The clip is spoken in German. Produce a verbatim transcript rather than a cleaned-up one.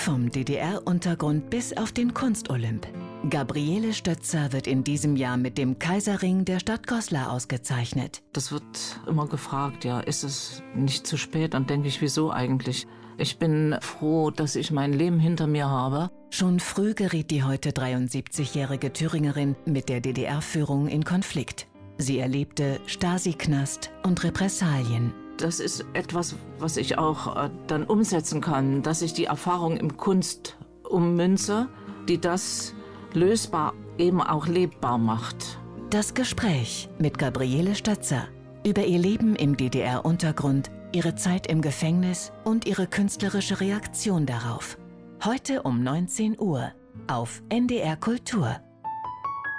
Vom D D R-Untergrund bis auf den Kunstolymp. Gabriele Stötzer wird in diesem Jahr mit dem Kaiserring der Stadt Goslar ausgezeichnet. Das wird immer gefragt, ja, ist es nicht zu spät? Dann denke ich, wieso eigentlich? Ich bin froh, dass ich mein Leben hinter mir habe. Schon früh geriet die heute dreiundsiebzigjährige Thüringerin mit der D D R-Führung in Konflikt. Sie erlebte Stasi-Knast und Repressalien. Das ist etwas, was ich auch äh, dann umsetzen kann, dass ich die Erfahrung im Kunst ummünze, die das lösbar eben auch lebbar macht. Das Gespräch mit Gabriele Stötzer über ihr Leben im D D R-Untergrund, ihre Zeit im Gefängnis und ihre künstlerische Reaktion darauf. Heute um neunzehn Uhr auf N D R Kultur.